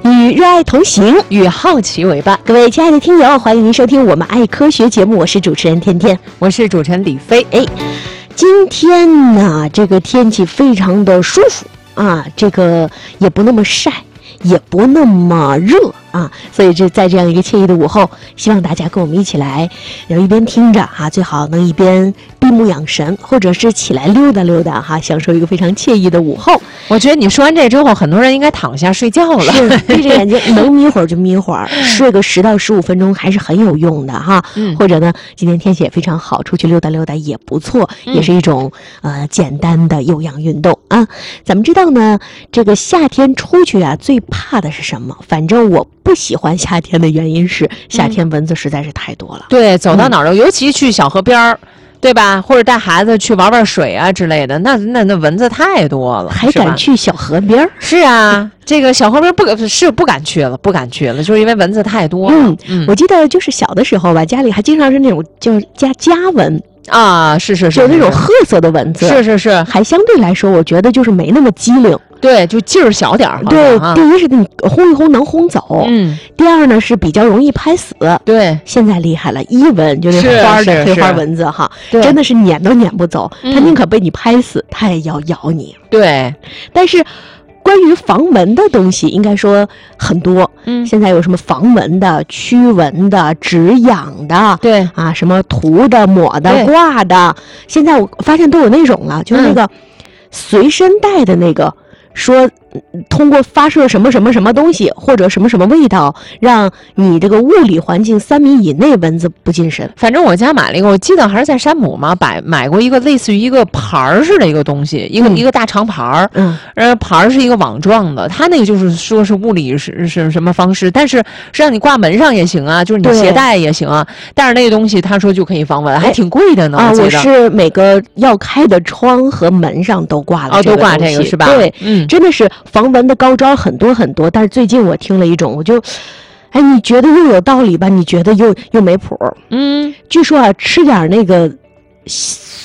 与热爱同行， 与好奇为伴。 各位亲爱的听友，欢迎您收听我们爱科学节目，我是主持人天天， 我是主持人李飞。 今天呢，这个天气非常的舒服啊，这个也不那么晒，也不那么热啊，所以在这样一个惬意的午后，希望大家跟我们一起来，然后一边听着啊，最好能一边闭目养神，或者是起来溜达溜达哈，享受一个非常惬意的午后。 我觉得你说完这之后，很多人应该躺下睡觉了， 是闭着眼睛能眯会儿就眯会儿，睡个10到15分钟还是很有用的哈。或者呢，今天天气也非常好，出去溜达溜达也不错，也是一种简单的有氧运动啊。咱们知道呢，这个夏天出去啊，最怕的是什么？反正我不喜欢夏天的原因是，夏天蚊子实在是太多了。 对，走到哪儿都，尤其去小河边儿。对吧？或者带孩子去玩玩水啊之类的，那蚊子太多了， 还敢去小河边儿？ 是啊，这个小河边不敢去了，就是因为蚊子太多了。 我记得就是小的时候吧，家里还经常是那种就是家蚊啊，是， 就那种褐色的蚊子， 是， 还相对来说，我觉得就是没那么机灵。 对，就劲儿小点儿。 对，第一是你轰一轰能轰走，第二呢是比较容易拍死。 对， 现在厉害了，伊蚊就是花的黑花蚊子哈，真的是撵都撵不走，它宁可被你拍死，它也要咬你。 对， 但是关于防蚊的东西，应该说很多。现在有什么防蚊的、驱蚊的、止痒的， 对啊，什么涂的、抹的、挂的，现在我发现都有那种了，就是那个随身带的那个。说通过发射什么什么什么东西或者什么什么味道，让你这个物理环境3米以内蚊子不近身。 反正我家买了一个，我记得还是在山姆嘛，买过一个类似于一个盘儿似的一个东西，一个大长盘儿，盘儿是一个网状的，它那个就是说是物理是什么方式，但是是让你挂门上也行啊，就是你携带也行啊，但是那个东西他说就可以防蚊，还挺贵的呢。 我是每个要开的窗和门上都挂了这个东西， 都挂这个是吧？ 对，真的是防蚊的高招很多很多，但是最近我听了一种，我就，你觉得又有道理吧？你觉得又没谱。据说啊，吃点那个